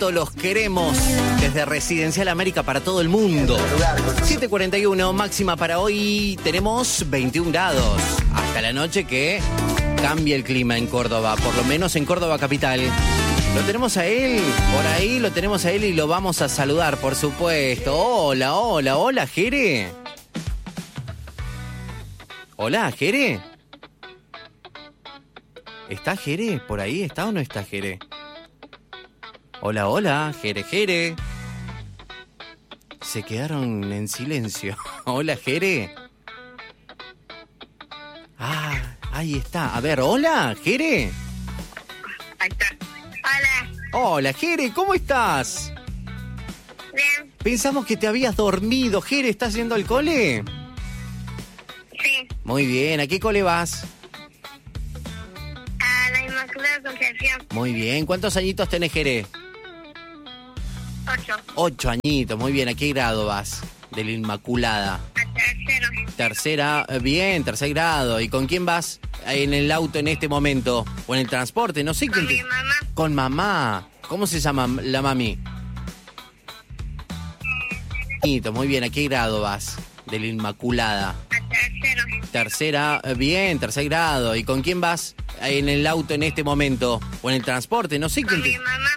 Los queremos desde Residencial América para todo el mundo. 7:41, máxima para hoy. Tenemos 21 grados. Hasta la noche que cambie el clima en Córdoba, por lo menos en Córdoba capital. Lo tenemos a él, por ahí lo tenemos a él y lo vamos a saludar, por supuesto. Hola, hola, hola, Jere. Hola, Jere. ¿Está Jere? ¿Por ahí está o no está Jere? Hola, hola, Jere, Jere. Se quedaron en silencio. Hola, Jere. Ah, ahí está. A ver, hola, Jere. Ahí está. Hola. Hola, Jere, ¿cómo estás? Bien. Pensamos que te habías dormido. Jere, ¿estás yendo al cole? Sí. Muy bien, ¿a qué cole vas? A la Inmaculada Concepción. Muy bien, ¿cuántos añitos tenés, Jere? 8. 8 añitos, muy bien. ¿A qué grado vas de la Inmaculada? A tercero. Tercera, bien, tercer grado. ¿Y con quién vas en el auto en este momento? ¿O en el transporte? No sé Con quién. mi mamá. Con mamá. ¿Cómo se llama la mami? Muy bien, ¿a qué grado vas de la Inmaculada? A tercero. Tercera, bien, tercer grado. ¿Y con quién vas en el auto en este momento? ¿O en el transporte? No sé Con quién. mi mamá.